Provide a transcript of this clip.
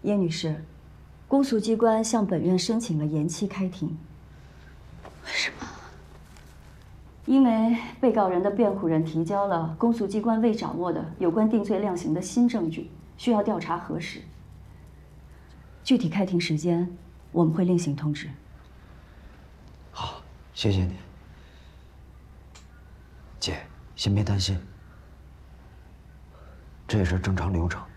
叶女士，公诉机关向本院申请了延期开庭。 为什么？ 因为被告人的辩护人提交了公诉机关未掌握的有关定罪量刑的新证据，需要调查核实。具体开庭时间，我们会另行通知。 好，谢谢你，姐，先别担心，这也是正常流程。